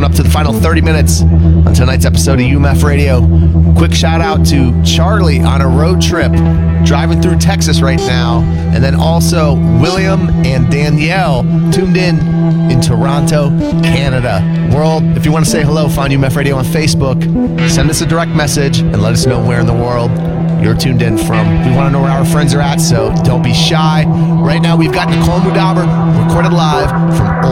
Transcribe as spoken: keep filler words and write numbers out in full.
up to the final thirty minutes on tonight's episode of U M F Radio. Quick shout out to Charlie on a road trip driving through Texas right now. And then also William and Danielle tuned in in Toronto, Canada. World, if you want to say hello, find U M F Radio on Facebook. Send us a direct message and let us know where in the world you're tuned in from. We want to know where our friends are at, so don't be shy. Right now, we've got Nicole Mudaber recorded live from